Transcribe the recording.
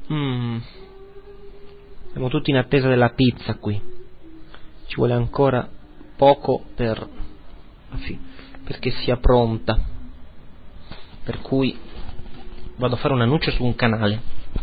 Siamo tutti in attesa della pizza qui. Ci vuole ancora poco perché sia pronta. Per cui vado a fare un annuncio su un canale.